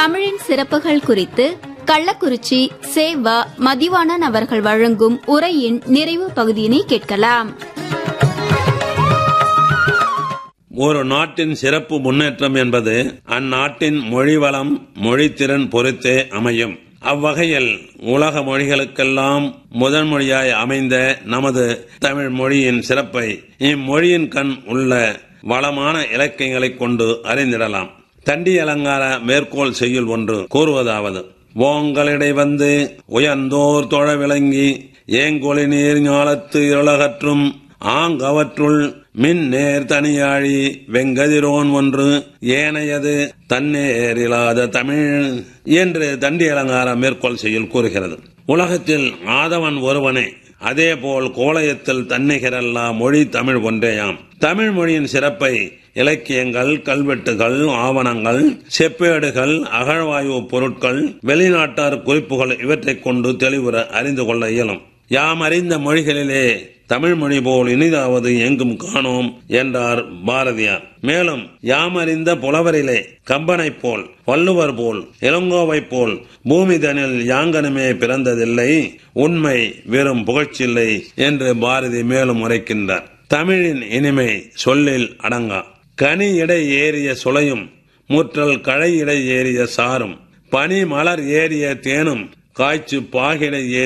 தமிழின் சிறப்புகள் குறித்து கள்ளக்குறிச்சி சேவா மதிவாணன் அவர்கள் வழங்கும் உரையின் நிறைவு பகுதியினை கேட்கலாம். ஒரு நாட்டின் சிறப்பு முன்னேற்றம் என்பது அந்நாட்டின் மொழி வளம், மொழித்திறன் பொறுத்தே அமையும். அவ்வகையில் உலக மொழிகளுக்கெல்லாம் முதன் மொழியாய் அமைந்த நமது தமிழ் மொழியின் சிறப்பை இம்மொழியின் கண் உள்ள வளமான இலக்கியங்களை கொண்டு அறிந்திடலாம். தண்டி அலங்கார மேற்கோள் செய்யுள் ஒன்று கூறுவதாவது: ஓங்களிடை வந்து உயர்ந்தோர் தொழ விளங்கி ஏங்கொழி நீர் ஞாலத்து இருளகற்றும் ஆங்கவற்றுள் மின் நேர் தனியாழி வெங்கதிரோன் ஒன்று ஏனையது தன்னேரில்லாத தமிழ் என்று தண்டி அலங்கார மேற்கோள் செய்யுள் கூறுகிறது. உலகத்தில் ஆதவன் ஒருவனே, அதேபோல் கோலயத்தில் தன்னிகரல்லா மொழி தமிழ் ஒன்றேயாம். தமிழ் மொழியின் சிறப்பை இலக்கியங்கள், கல்வெட்டுகள், ஆவணங்கள், செப்பேடுகள், அகழ்வாய்வு பொருட்கள், வெளிநாட்டார் குறிப்புகள் இவற்றைக் கொண்டு தெளிவுற அறிந்து கொள்ள இயலும். யாம் அறிந்த மொழிகளிலே தமிழ் மொழி போல் இனிதாவது எங்கும் காணோம் என்றார் பாரதியார். மேலும் யாம் அறிந்த புலவரிலே கம்பனைப் போல், வள்ளுவர் போல், இளங்கோவைப் போல் பூமிதனில் யாங்கனுமே பிறந்ததில்லை, உண்மை வெறும் புகழ்ச்சில்லை என்று பாரதி மேலும் உரைக்கின்றார். தமிழின் இனிமை சொல்லில் அடங்கா. கனி இடை ஏறிய சுளையும், முற்றல் களை இடை ஏறிய சாரும், பனி மலர் ஏறிய தேனும், காய்ச்சு பாகிடை